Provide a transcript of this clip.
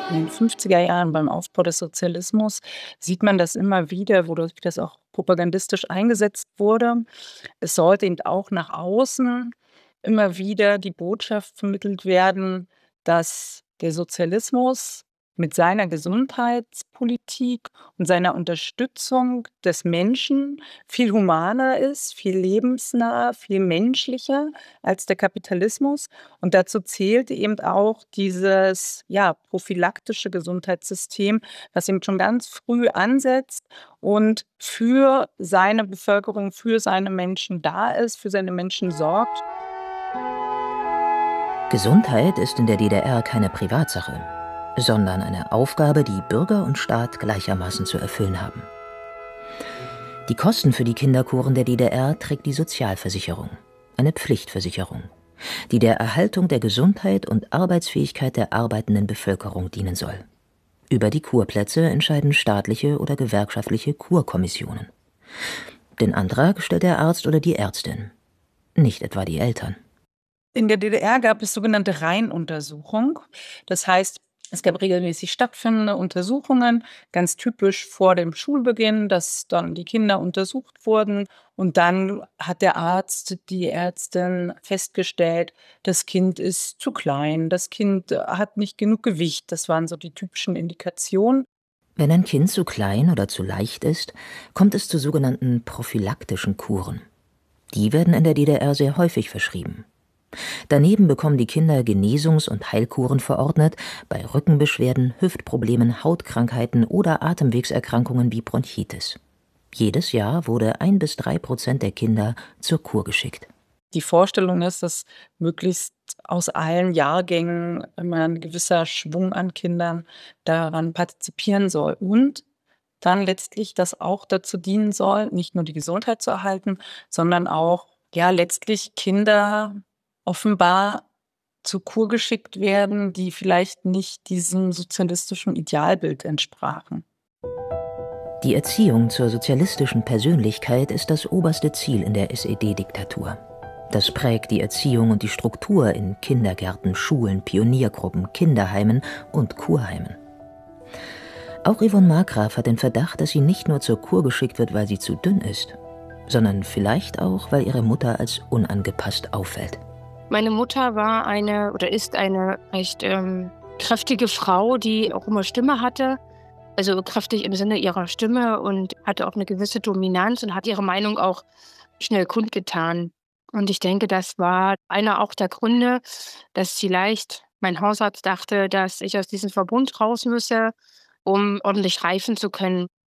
In den 50er Jahren beim Aufbau des Sozialismus sieht man das immer wieder, wodurch das auch propagandistisch eingesetzt wurde. Es sollte eben auch nach außen immer wieder die Botschaft vermittelt werden, dass der Sozialismus mit seiner Gesundheitspolitik und seiner Unterstützung des Menschen viel humaner ist, viel lebensnaher, viel menschlicher als der Kapitalismus. Und dazu zählt eben auch dieses, ja, prophylaktische Gesundheitssystem, was eben schon ganz früh ansetzt und für seine Bevölkerung, für seine Menschen da ist, für seine Menschen sorgt. Gesundheit ist in der DDR keine Privatsache, sondern eine Aufgabe, die Bürger und Staat gleichermaßen zu erfüllen haben. Die Kosten für die Kinderkuren der DDR trägt die Sozialversicherung, eine Pflichtversicherung, die der Erhaltung der Gesundheit und Arbeitsfähigkeit der arbeitenden Bevölkerung dienen soll. Über die Kurplätze entscheiden staatliche oder gewerkschaftliche Kurkommissionen. Den Antrag stellt der Arzt oder die Ärztin, nicht etwa die Eltern. In der DDR gab es sogenannte Reihenuntersuchung. Das heißt, es gab regelmäßig stattfindende Untersuchungen, ganz typisch vor dem Schulbeginn, dass dann die Kinder untersucht wurden. Und dann hat der Arzt, die Ärztin festgestellt, das Kind ist zu klein, das Kind hat nicht genug Gewicht. Das waren so die typischen Indikationen. Wenn ein Kind zu klein oder zu leicht ist, kommt es zu sogenannten prophylaktischen Kuren. Die werden in der DDR sehr häufig verschrieben. Daneben bekommen die Kinder Genesungs- und Heilkuren verordnet bei Rückenbeschwerden, Hüftproblemen, Hautkrankheiten oder Atemwegserkrankungen wie Bronchitis. Jedes Jahr wurde 1-3% der Kinder zur Kur geschickt. Die Vorstellung ist, dass möglichst aus allen Jahrgängen immer ein gewisser Schwung an Kindern daran partizipieren soll und dann letztlich das auch dazu dienen soll, nicht nur die Gesundheit zu erhalten, sondern auch, ja, letztlich Kinder offenbar zur Kur geschickt werden, die vielleicht nicht diesem sozialistischen Idealbild entsprachen. Die Erziehung zur sozialistischen Persönlichkeit ist das oberste Ziel in der SED-Diktatur. Das prägt die Erziehung und die Struktur in Kindergärten, Schulen, Pioniergruppen, Kinderheimen und Kurheimen. Auch Yvonne Markgraf hat den Verdacht, dass sie nicht nur zur Kur geschickt wird, weil sie zu dünn ist, sondern vielleicht auch, weil ihre Mutter als unangepasst auffällt. Meine Mutter war ist eine recht kräftige Frau, die auch immer Stimme hatte. Also kräftig im Sinne ihrer Stimme und hatte auch eine gewisse Dominanz und hat ihre Meinung auch schnell kundgetan. Und ich denke, das war einer auch der Gründe, dass vielleicht mein Hausarzt dachte, dass ich aus diesem Verbund raus müsse, um ordentlich reifen zu können.